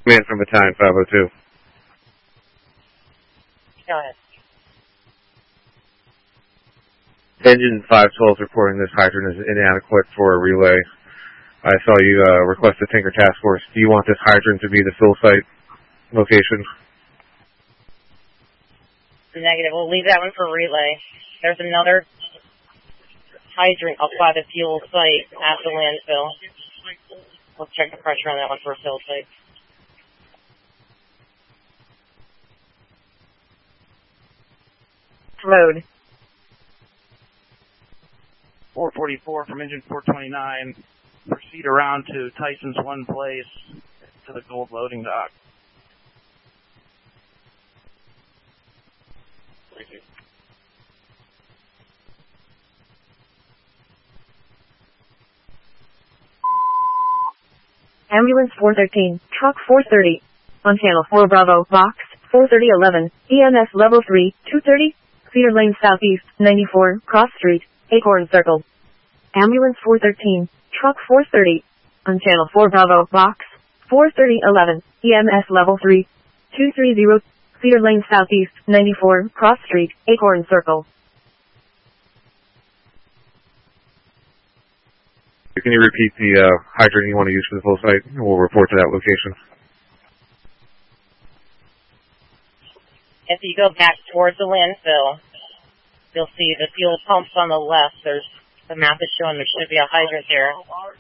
Man from Battalion 502. Go ahead. Engine 512 is reporting this hydrant is inadequate for a relay. I saw you request a Tinker Task Force. Do you want this hydrant to be the fill site location? Negative. We'll leave that one for relay. There's another hydrant up by the fuel site at the landfill. Let's check the pressure on that one for a fill site. Road. 444 from engine 429. Proceed around to Tyson's one place to the gold loading dock. Ambulance 413, truck 430. On channel 4 Bravo, box 43011, EMS level 3, 230, Cedar Lane Southeast, 94, Cross Street, Acorn Circle. Ambulance 413, truck 430. On channel 4 Bravo, box 43011, EMS level 3, 230, Cedar Lane Southeast, 94, Cross Street, Acorn Circle. Can you repeat the hydrant you want to use for the full site? We'll report to that location. If you go back towards the landfill, you'll see the fuel pumps on the left. There's the map is showing there should be a hydrant there.